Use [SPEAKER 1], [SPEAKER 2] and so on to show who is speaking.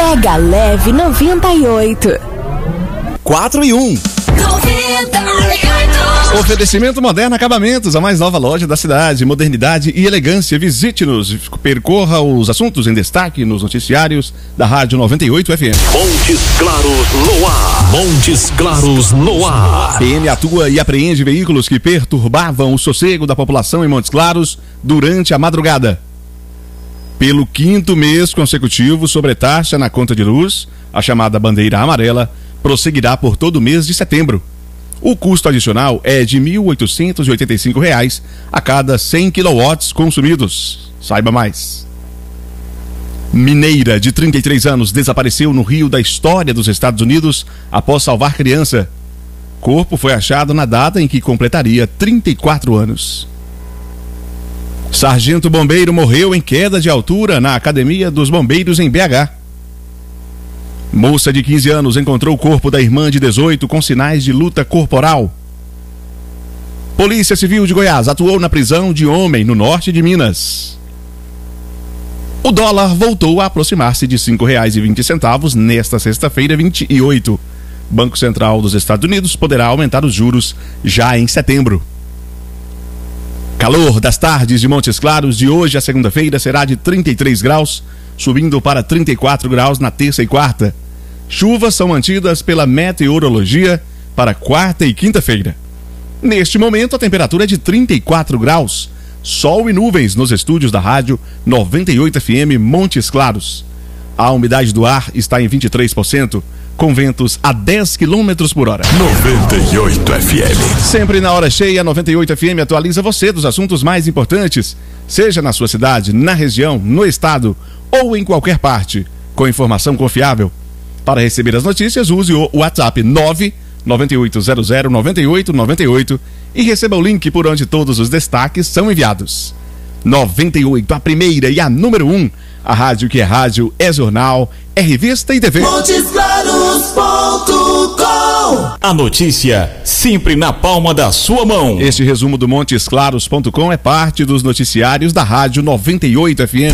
[SPEAKER 1] Pega Leve 98.
[SPEAKER 2] 4 e 1. Oferecimento Moderna Acabamentos, a mais nova loja da cidade. Modernidade e elegância. Visite-nos. Percorra os assuntos em destaque nos noticiários da Rádio 98 FM.
[SPEAKER 3] Montes Claros no ar. Montes Claros no ar.
[SPEAKER 2] A PM atua e apreende veículos que perturbavam o sossego da população em Montes Claros durante a madrugada. Pelo 5º mês consecutivo, sobretaxa na conta de luz, a chamada bandeira amarela, prosseguirá por todo o mês de setembro. O custo adicional é de R$ 1.885 a cada 100 kW consumidos. Saiba mais. Mineira de 33 anos desapareceu no rio da história dos Estados Unidos após salvar criança. Corpo foi achado na data em que completaria 34 anos. Sargento bombeiro morreu em queda de altura na Academia dos Bombeiros em BH. Moça de 15 anos encontrou o corpo da irmã de 18 com sinais de luta corporal. Polícia Civil de Goiás atuou na prisão de homem no norte de Minas. O dólar voltou a aproximar-se de R$ 5,20 nesta sexta-feira, 28. Banco Central dos Estados Unidos poderá aumentar os juros já em setembro. Calor das tardes de Montes Claros de hoje a segunda-feira será de 33 graus, subindo para 34 graus na terça e quarta. Chuvas são mantidas pela meteorologia para quarta e quinta-feira. Neste momento, a temperatura é de 34 graus. Sol e nuvens nos estúdios da rádio 98 FM Montes Claros. A umidade do ar está em 23%, com ventos a 10 km por hora.
[SPEAKER 3] 98 FM.
[SPEAKER 2] Sempre na hora cheia, 98 FM atualiza você dos assuntos mais importantes, seja na sua cidade, na região, no estado ou em qualquer parte, com informação confiável. Para receber as notícias, use o WhatsApp 998009898 e receba o link por onde todos os destaques são enviados. 98, a primeira e a número 1, a rádio que é rádio, é jornal, é revista e TV.
[SPEAKER 3] MontesClaros.com. A notícia sempre na palma da sua mão.
[SPEAKER 2] Este resumo do MontesClaros.com é parte dos noticiários da rádio 98 FM.